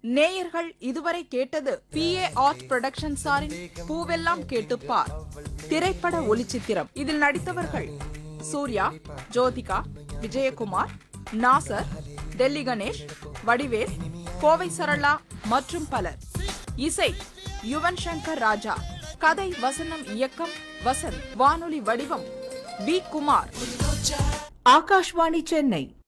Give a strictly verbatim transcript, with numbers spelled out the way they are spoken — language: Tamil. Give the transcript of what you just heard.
நேயர்கள் இதுவரை கேட்டது பி ஏ ஆர்ட் புரொடக்ஷன் சாரின் பூவெல்லாம் கேட்டுப்பார் திரைப்பட ஒளிச்சித்திரம். இதில் நடித்தவர்கள் சூர்யா, ஜோதிகா, விஜயகுமார், நாசர், டெல்லி கணேஷ், வடிவேல், கோவை சரளா மற்றும் பலர். இசை யுவன் சங்கர் ராஜா. கதை, வசனம், இயக்கம் வசந்த். வானொலி வடிவம் வி குமார். ஆகாஷ்வாணி சென்னை.